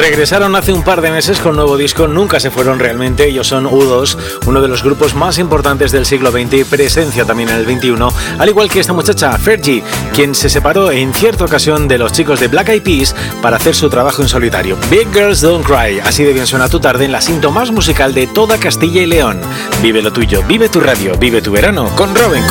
Regresaron hace un par de meses con nuevo disco, nunca se fueron realmente. Ellos son U2, uno de los grupos más importantes del siglo XX y presencia también en el XXI, al igual que esta muchacha, Fergie, quien se separó en cierta ocasión de los chicos de Black Eyed Peas para hacer su trabajo en solitario. Big Girls Don't Cry, así de bien suena tu tarde en la cinta más musical de toda Castilla y León. Vive lo tuyo, vive tu radio, vive tu verano con Rubén Cooper.